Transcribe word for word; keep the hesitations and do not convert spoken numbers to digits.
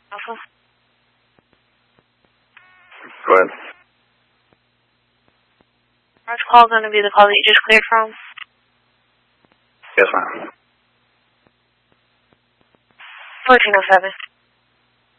Alpha. Go ahead. First call going to be the call that you just cleared from? Yes, ma'am. fourteen oh seven.